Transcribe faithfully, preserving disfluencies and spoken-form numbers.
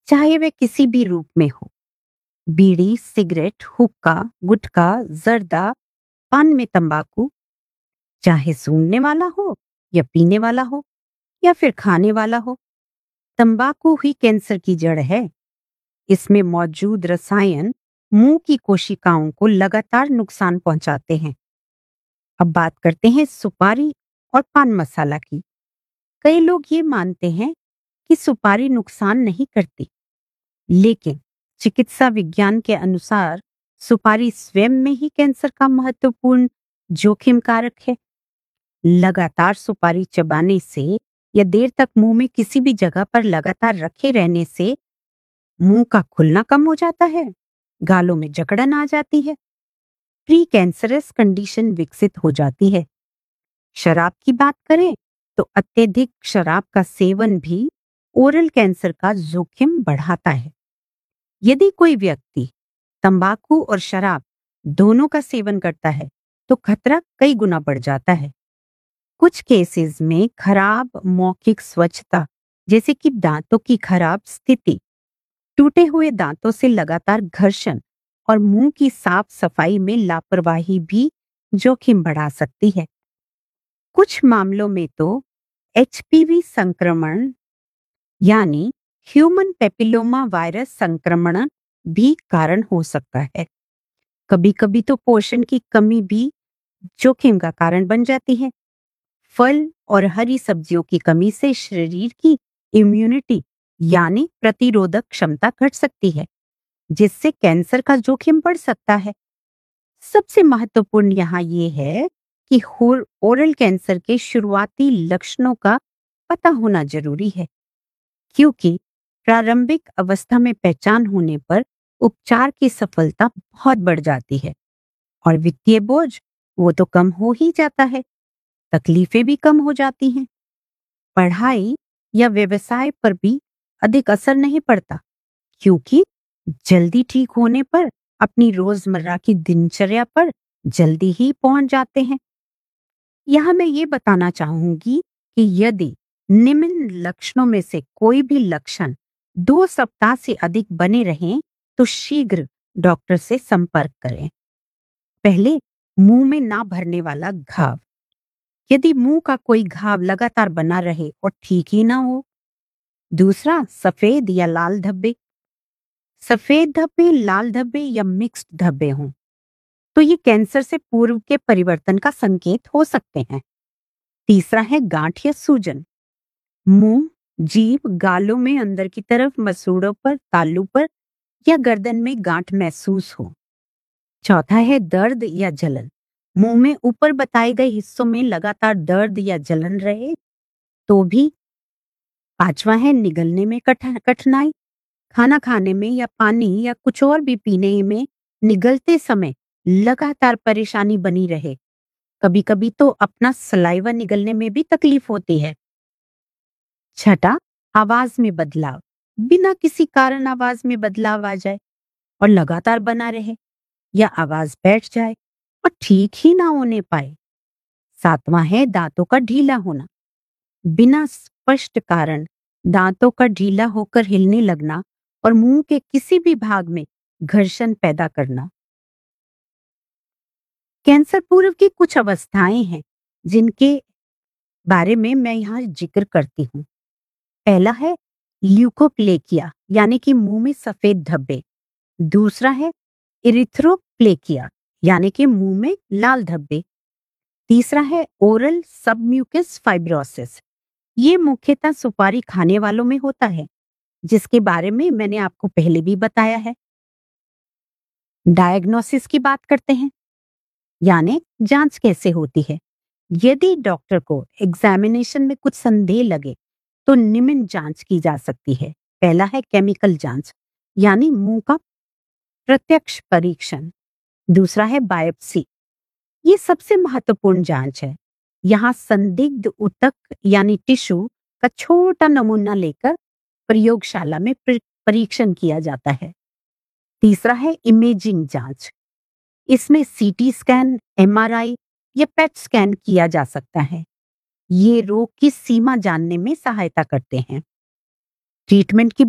चाहे वह किसी भी रूप में हो। बीड़ी, सिगरेट, हुक्का, गुटखा, जर्दा, पान में तंबाकू, चाहे सूंघने वाला हो या पीने वाला हो या फिर खाने वाला हो, तंबाकू ही कैंसर की जड़ है। इसमें मौजूद रसायन मुंह की कोशिकाओं को लगातार नुकसान पहुंचाते हैं। अब बात करते हैं सुपारी और पान मसाला की। कई लोग ये मानते हैं कि सुपारी नुकसान नहीं करती, लेकिन चिकित्सा विज्ञान के अनुसार सुपारी स्वयं में ही कैंसर का महत्वपूर्ण जोखिम कारक है। लगातार सुपारी चबाने से या देर तक मुंह में किसी भी जगह पर लगातार रखे रहने से मुंह का खुलना कम हो जाता है, गालों में जकड़न आ जाती है, प्री कैंसरस कंडीशन विकसित हो जाती है। शराब की बात करें तो अत्यधिक शराब का सेवन भी ओरल कैंसर का जोखिम बढ़ाता है। यदि कोई व्यक्ति तंबाकू और शराब दोनों का सेवन करता है तो खतरा कई गुना बढ़ जाता है। कुछ केसेस में खराब मौखिक स्वच्छता, जैसे कि दांतों की खराब स्थिति, टूटे हुए दांतों से लगातार घर्षण और मुंह की साफ सफाई में लापरवाही भी जोखिम बढ़ा सकती है। कुछ मामलों में तो एचपीवी संक्रमण यानी ह्यूमन पेपिलोमा वायरस संक्रमण भी कारण हो सकता है। कभी कभी तो पोषण की कमी भी जोखिम का कारण बन जाती है। फल और हरी सब्जियों की कमी से शरीर की इम्यूनिटी यानी प्रतिरोधक क्षमता घट सकती है, जिससे कैंसर का जोखिम बढ़ सकता है। सबसे महत्वपूर्ण यहाँ ये है कि होर- ओरल कैंसर के शुरुआती लक्षणों का पता होना जरूरी है, क्योंकि प्रारंभिक अवस्था में पहचान होने पर उपचार की सफलता बहुत बढ़ जाती है और वित्तीय बोझ वो तो कम हो ही जाता है, तकलीफें भी कम हो जाती हैं। पढ़ाई या व्यवसाय पर भी अधिक असर नहीं पड़ता, क्योंकि जल्दी ठीक होने पर अपनी रोजमर्रा की दिनचर्या पर जल्दी ही पहुंच जाते हैं। यहाँ मैं ये बताना चाहूंगी कि यदि निम्न लक्षणों में से कोई भी लक्षण दो सप्ताह से अधिक बने रहें तो शीघ्र डॉक्टर से संपर्क करें। पहले, मुंह में ना भरने वाला घाव। यदि मुंह का कोई घाव लगातार बना रहे और ठीक ही ना हो। दूसरा, सफेद या लाल धब्बे। सफेद धब्बे, लाल धब्बे या मिक्स्ड धब्बे हों तो ये कैंसर से पूर्व के परिवर्तन का संकेत हो सकते हैं। तीसरा है गांठ या सूजन। मुंह, जीभ, गालों में अंदर की तरफ, मसूड़ों पर, तालू पर या गर्दन में गांठ महसूस हो। चौथा है दर्द या जलन। मुंह में ऊपर बताए गए हिस्सों में लगातार दर्द या जलन रहे तो भी। पांचवा है निगलने में कठ- कठिनाई। खाना खाने में या पानी या कुछ और भी पीने में निगलते समय लगातार परेशानी बनी रहे। कभी कभी तो अपना सलाइवा निगलने में भी तकलीफ होती है। छठा, आवाज में बदलाव। बिना किसी कारण आवाज में बदलाव आ जाए और लगातार बना रहे, या आवाज बैठ जाए और ठीक ही ना होने पाए। सातवां है दांतों का ढीला होना। बिना स्पष्ट कारण दांतों का ढीला होकर हिलने लगना और मुंह के किसी भी भाग में घर्षण पैदा करना। कैंसर पूर्व की कुछ अवस्थाएं हैं जिनके बारे में मैं यहाँ जिक्र करती हूँ। पहला है ल्यूकोप्लेकिया, यानी कि मुंह में सफेद धब्बे। दूसरा है इरिथ्रोप्लेकिया, यानी कि मुंह में लाल धब्बे। तीसरा है ओरल सबम्यूकस फाइब्रोसिस। ये मुख्यतः सुपारी खाने वालों में होता है, जिसके बारे में मैंने आपको पहले भी बताया है। डायग्नोसिस की बात करते हैं, यानी जांच कैसे होती है। यदि डॉक्टर को एग्जामिनेशन में कुछ संदेह लगे तो निम्न जांच की जा सकती है। पहला है केमिकल जांच, यानी मुंह का प्रत्यक्ष परीक्षण। दूसरा है बायोप्सी। ये सबसे महत्वपूर्ण जांच है। यहाँ संदिग्ध ऊतक यानी टिश्यू का छोटा नमूना लेकर प्रयोगशाला में प्र- परीक्षण किया जाता है। तीसरा है इमेजिंग जांच। इसमें सीटी स्कैन, एमआरआई या पेट स्कैन किया जा सकता है। ये रोग की सीमा जानने में सहायता करते हैं। ट्रीटमेंट की